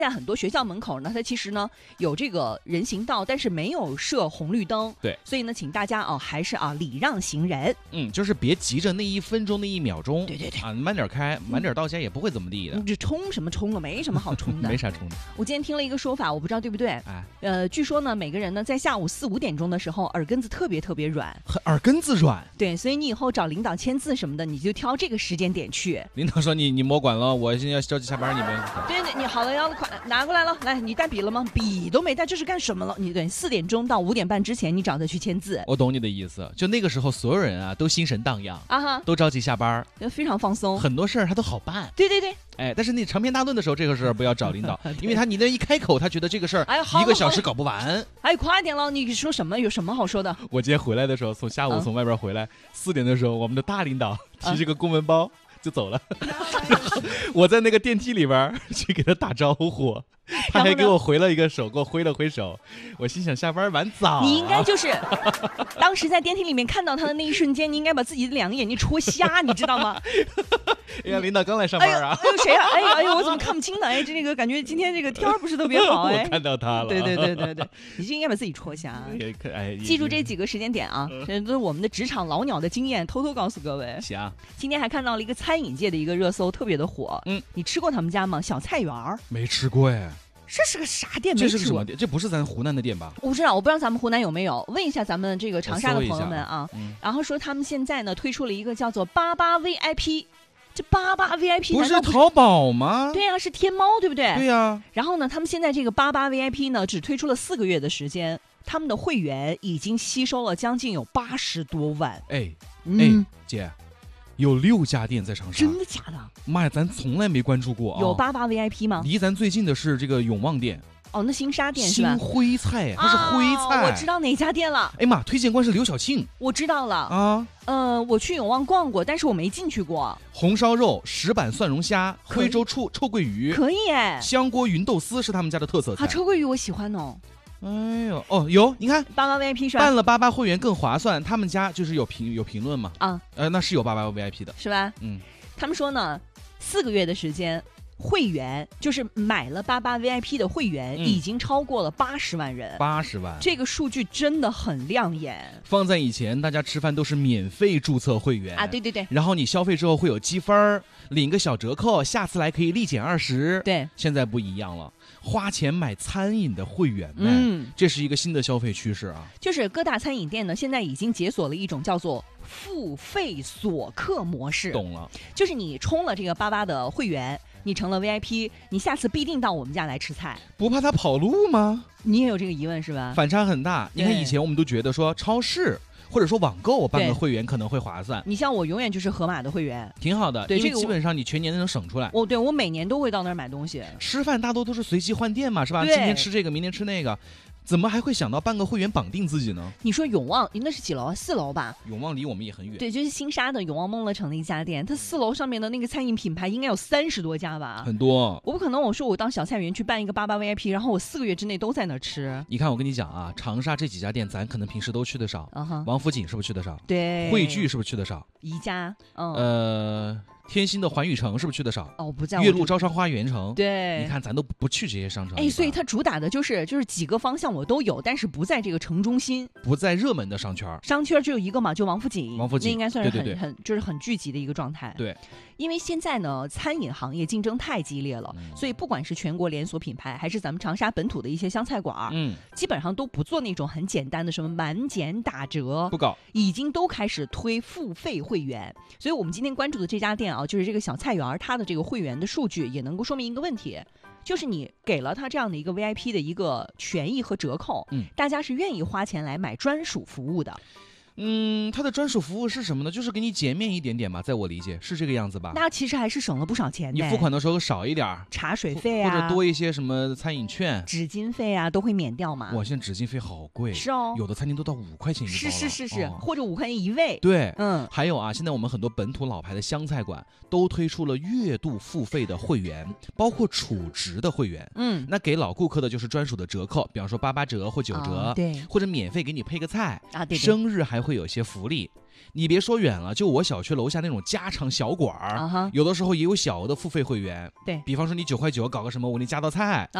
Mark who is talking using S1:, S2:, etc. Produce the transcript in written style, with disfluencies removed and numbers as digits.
S1: 在很多学校门口呢，它其实呢有这个人行道，但是没有设红绿灯。
S2: 对，
S1: 所以呢，请大家还是礼让行人。
S2: 就是别急着那1分钟那1秒钟。
S1: 对
S2: 慢点开，慢点到家也不会怎么地的。
S1: 这冲什么冲了？没什么好冲的。
S2: 没啥冲的。
S1: 我今天听了一个说法，我不知道对不对。据说呢，每个人呢在下午4、5点钟的时候，耳根子特别软。
S2: 耳根子软。
S1: 对，所以你以后找领导签字什么的，你就挑这个时间点去。
S2: 领导说你莫管了，我现在要着急下班，你们。
S1: 对，你好了，快拿过来了。来，你带笔了吗？笔都没带，这是干什么了？你对4点钟到5点半之前，你找他去签字。
S2: 我懂你的意思，就那个时候所有人都心神荡漾都着急下班，
S1: 非常放松，
S2: 很多事儿他都好办。
S1: 对。
S2: 但是你长篇大论的时候，这个事儿不要找领导，因为你那一开口，他觉得这个事儿1个小时搞不完。
S1: 快点了，你说什么？有什么好说的？
S2: 我今天回来的时候，下午从外边回来，4点的时候，我们的大领导提着个公文包就走了，然后我在那个电梯里边去给他打招呼，他还给我回了一个手，给我挥了挥手。我心想下班晚早，
S1: 你应该就是当时在电梯里面看到他的那一瞬间，你应该把自己的2个眼睛戳瞎，你知道吗？
S2: 哎呀，领导刚来上班啊！
S1: 谁啊？哎呦，我怎么看不清呢？这个感觉今天这个天儿不是特别好
S2: 我看到他了。
S1: 对，你就应该把自己戳瞎。记住这几个时间点啊，这都是我们的职场老鸟的经验，偷偷告诉各位。
S2: 行。
S1: 今天还看到了一个餐饮界的一个热搜，特别的火。你吃过他们家吗？小菜园儿？
S2: 没吃过哎。
S1: 这是个啥店？
S2: 这是个什么店？这不是咱湖南的店吧？
S1: 我不知道咱们湖南有没有？问一下咱们这个长沙的朋友们啊。然后说他们现在呢推出了一个叫做88 VIP。这88 VIP
S2: 不是淘宝吗？
S1: 对呀，是天猫，对不对？
S2: 对呀。
S1: 然后呢，他们现在这个88 VIP 呢，只推出了4个月的时间，他们的会员已经吸收了将近有80多万。
S2: 姐，有6家店在长沙。
S1: 真的假的？
S2: 妈呀，咱从来没关注过。
S1: 有88 VIP 吗？
S2: 离咱最近的是这个永旺店。
S1: 那新沙店是吧？
S2: 新徽菜，它是徽菜。
S1: 我知道哪家店了。
S2: 哎妈，推荐官是刘晓庆。
S1: 我知道了我去永旺逛过，但是我没进去过。
S2: 红烧肉、石板蒜蓉虾、徽州臭鳜鱼，
S1: 可以哎。
S2: 香锅云豆丝是他们家的特色菜。
S1: 臭鳜鱼我喜欢哦。
S2: 哎呦有，你看
S1: 88 VIP 是吧？
S2: 办了88会员更划算，他们家就是有评论嘛那是有88 VIP 的
S1: 是吧？他们说呢，4个月的时间。会员就是买了88 VIP 的会员，已经超过了80万人。
S2: 80万，
S1: 这个数据真的很亮眼。
S2: 放在以前，大家吃饭都是免费注册会员
S1: 对。
S2: 然后你消费之后会有积分，领个小折扣，下次来可以立减20。
S1: 对，
S2: 现在不一样了，花钱买餐饮的会员这是一个新的消费趋势啊。
S1: 就是各大餐饮店呢，现在已经解锁了一种叫做付费锁客模式。
S2: 懂了，
S1: 就是你充了这个88的会员。你成了 VIP， 你下次必定到我们家来吃菜，
S2: 不怕他跑路吗？
S1: 你也有这个疑问是吧？
S2: 反差很大。你看以前我们都觉得说超市或者说网购办个会员可能会划算。
S1: 你像我永远就是盒马的会员，
S2: 挺好的，
S1: 对，
S2: 因为基本上你全年能省出来。
S1: 我每年都会到那儿买东西。
S2: 吃饭大多都是随机换店嘛，是吧？今天吃这个，明天吃那个。怎么还会想到办个会员绑定自己呢？你
S1: 说永旺那是几楼？4楼吧。
S2: 永旺离我们也很远。
S1: 对，就是新沙的永旺梦乐城的一家店，它4楼上面的那个餐饮品牌应该有30多家吧？
S2: 很多。
S1: 我不可能我说我当小菜园去办一个88 VIP， 然后我4个月之内都在那儿吃。
S2: 你看我跟你讲啊，长沙这几家店咱可能平时都去的少。王府井是不是去的少？
S1: 对。
S2: 汇聚是不是去的少？
S1: 宜家。
S2: 天心的环宇城是不是去的少？
S1: 不在。
S2: 岳麓招商花园城。
S1: 对。
S2: 你看咱都不去这些商场。
S1: 所以它主打的就是几个方向我都有，但是不在这个城中心，
S2: 不在热门的商圈。
S1: 商圈只有一个嘛，就王府井。
S2: 王府井
S1: 那应该算是
S2: 对
S1: 就是很聚集的一个状态。
S2: 对。
S1: 因为现在呢，餐饮行业竞争太激烈了，所以不管是全国连锁品牌，还是咱们长沙本土的一些湘菜馆，基本上都不做那种很简单的什么满减打折，
S2: 不搞，
S1: 已经都开始推付费会员。所以我们今天关注的这家店啊，就是这个小菜园，它的这个会员的数据也能够说明一个问题，就是你给了他这样的一个 VIP 的一个权益和折扣，大家是愿意花钱来买专属服务的。
S2: 它的专属服务是什么呢？就是给你减免一点点嘛，在我理解是这个样子吧。
S1: 那其实还是省了不少钱的。
S2: 你付款的时候少一点，
S1: 茶水费啊，
S2: 或者多一些什么餐饮券、
S1: 纸巾费啊，都会免掉嘛。
S2: 哇，现在纸巾费好贵。
S1: 是哦，
S2: 有的餐厅都到5块钱一包了。
S1: 是，或者5块钱一位。
S2: 对，还有啊，现在我们很多本土老牌的湘菜馆都推出了月度付费的会员，包括储值的会员。那给老顾客的就是专属的折扣，比方说88折或9折，
S1: 对，
S2: 或者免费给你配个菜
S1: 啊，对，
S2: 生日还会会有些福利。你别说远了，就我小区楼下那种家常小馆儿，有的时候也有小额的付费会员。
S1: 对，
S2: 比方说你9块9搞个什么，我给你加道菜。